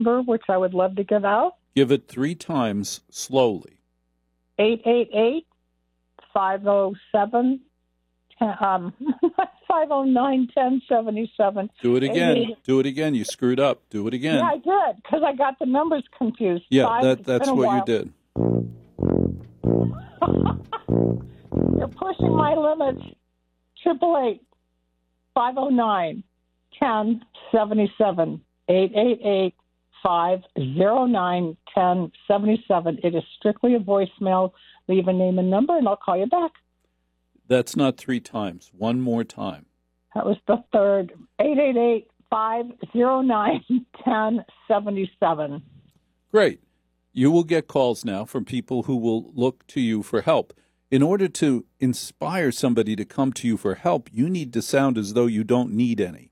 number, which I would love to give out. Give it 3 times slowly. 888-507 509-1077. Do it again. Do it again. You screwed up. Do it again. Yeah, I did, because I got the numbers confused. Yeah, that's what you did. You're pushing my limits. 888-509-1077. 888-509-1077. It is strictly a voicemail. Leave a name and number, and I'll call you back. That's not 3 times. One more time. That was the third. 888-509-1077. Great. You will get calls now from people who will look to you for help. In order to inspire somebody to come to you for help, you need to sound as though you don't need any.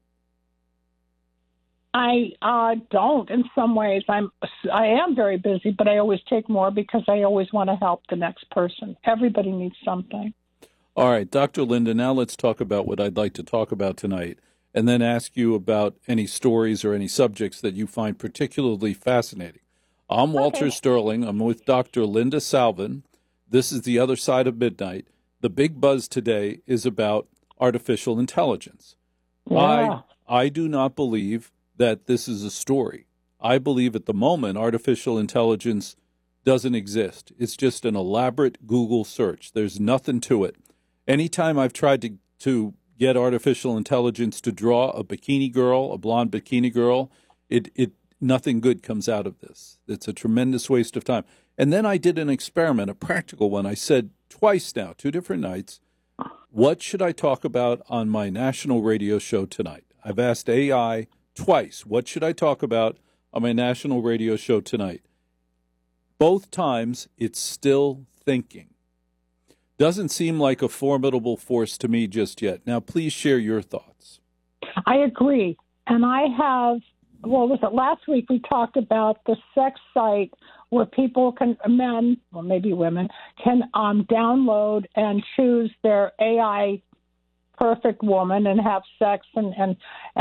I don't in some ways. I am very busy, but I always take more because I always want to help the next person. Everybody needs something. All right, Dr. Linda, now let's talk about what I'd like to talk about tonight, and then ask you about any stories or any subjects that you find particularly fascinating. I'm Walter Sterling. I'm with Dr. Linda Salvin. This is The Other Side of Midnight. The big buzz today is about artificial intelligence. Yeah. I do not believe that this is a story. I believe at the moment artificial intelligence doesn't exist. It's just an elaborate Google search. There's nothing to it. Anytime I've tried to get artificial intelligence to draw a bikini girl, a blonde bikini girl, nothing good comes out of this. It's a tremendous waste of time. And then I did an experiment, a practical one. I said twice now, 2 different nights, what should I talk about on my national radio show tonight? I've asked AI twice, what should I talk about on my national radio show tonight? Both times, it's still thinking. Doesn't seem like a formidable force to me just yet. Now, please share your thoughts. I agree. And I have, was it last week we talked about the sex site where people men, or maybe women, can download and choose their AI perfect woman and have sex and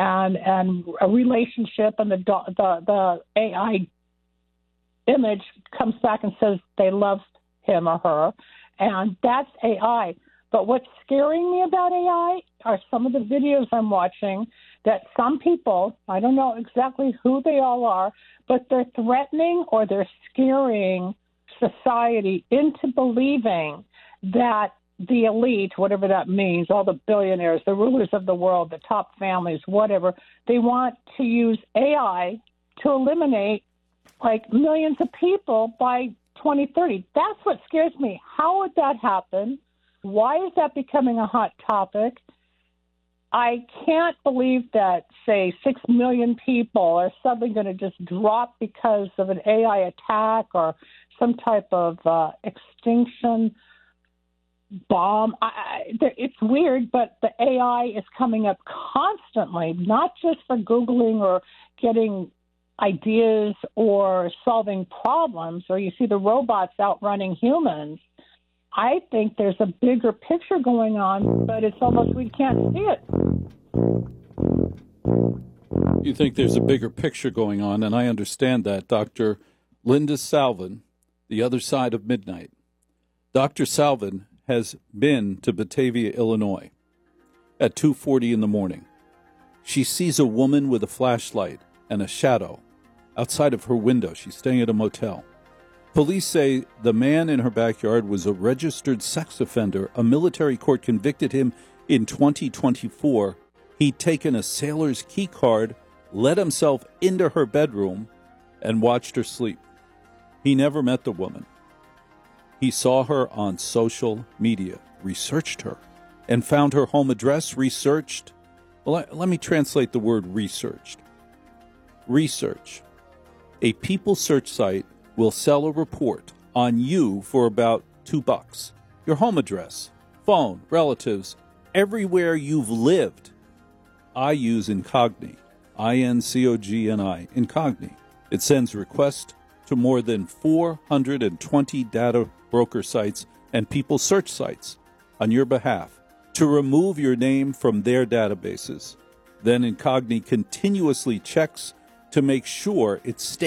a relationship, and the AI image comes back and says they love him or her. And that's AI. But what's scaring me about AI are some of the videos I'm watching that some people, I don't know exactly who they all are, but they're threatening or they're scaring society into believing that the elite, whatever that means, all the billionaires, the rulers of the world, the top families, whatever, they want to use AI to eliminate like millions of people by 2030. That's what scares me. How would that happen? Why is that becoming a hot topic? I can't believe that, say, 6 million people are suddenly going to just drop because of an AI attack or some type of extinction bomb. It's weird, but the AI is coming up constantly, not just for Googling or getting ideas or solving problems, or you see the robots outrunning humans. I think there's a bigger picture going on, but it's almost we can't see it. You think there's a bigger picture going on, and I understand that. Dr. Linda Salvin, The Other Side of Midnight. Dr. Salvin has been to Batavia, Illinois at 2:40 in the morning. She sees a woman with a flashlight and a shadow outside of her window. She's staying at a motel. Police say the man in her backyard was a registered sex offender. A military court convicted him in 2024. He'd taken a sailor's key card, let himself into her bedroom, and watched her sleep. He never met the woman. He saw her on social media, researched her, and found her home address, researched. Well, let me translate the word researched. Research. A people search site will sell a report on you for about $2. Your home address, phone, relatives, everywhere you've lived. I use Incogni, I-N-C-O-G-N-I, Incogni. It sends requests to more than 420 data broker sites and people search sites on your behalf to remove your name from their databases. Then Incogni continuously checks to make sure it stays